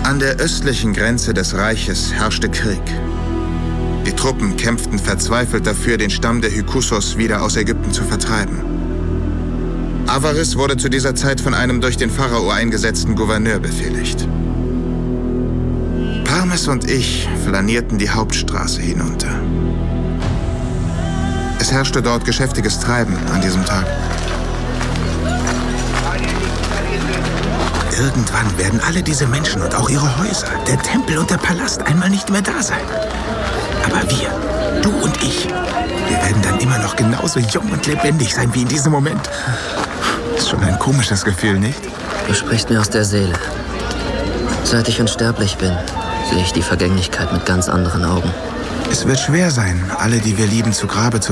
An der östlichen Grenze des Reiches herrschte Krieg. Die Truppen kämpften verzweifelt dafür, den Stamm der Hyksos wieder aus Ägypten zu vertreiben. Avaris wurde zu dieser Zeit von einem durch den Pharao eingesetzten Gouverneur befehligt. Parmes und ich flanierten die Hauptstraße hinunter. Es herrschte dort geschäftiges Treiben an diesem Tag. Irgendwann werden alle diese Menschen und auch ihre Häuser, der Tempel und der Palast einmal nicht mehr da sein. Aber wir, du und ich, wir werden dann immer noch genauso jung und lebendig sein wie in diesem Moment. Ist schon ein komisches Gefühl, nicht? Du sprichst mir aus der Seele. Seit ich unsterblich bin, sehe ich die Vergänglichkeit mit ganz anderen Augen. Es wird schwer sein, alle, die wir lieben, zu Grabe zu